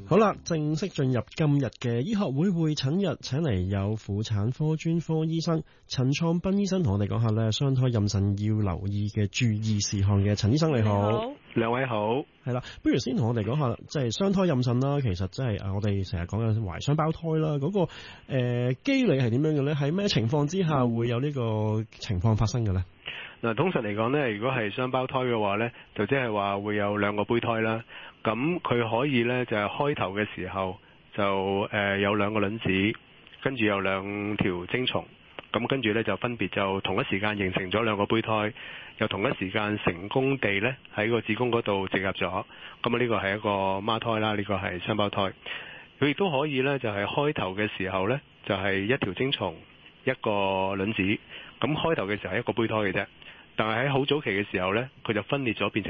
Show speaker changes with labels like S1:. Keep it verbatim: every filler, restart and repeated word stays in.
S1: 好啦，正式進入今日嘅醫學會會診日，請嚟有婦產科專科醫生陳創彬醫生同我哋講下咧，雙胎妊娠要留意嘅注意事項嘅。陳醫生你好，
S2: 兩位好，
S1: 係啦，不如先同我哋講下，即係雙胎妊娠啦，其實即係啊，我哋成日講嘅懷雙胞胎啦，嗰、那個誒機理係點樣嘅咧？喺咩情況之下會有呢個情況發生嘅咧？
S2: 嗱，通常嚟講咧，如果係雙胞胎嘅話咧，就即係話會有兩個胚胎啦。咁佢可以咧就係、是、開頭嘅時候就誒、呃、有兩個卵子，跟住有兩條精蟲，咁跟住咧就分別就同一時間形成咗兩個胚胎，又同一時間成功地咧喺個子宮嗰度植入咗。咁啊呢個係一個孖胎啦，呢、這個係雙胞胎。佢亦都可以咧就係、是、開頭嘅時候咧就係、是、一條精蟲一個卵子，咁開頭嘅時候係一個胚胎嘅啫。但係喺好早期嘅時候咧，佢就分裂咗變成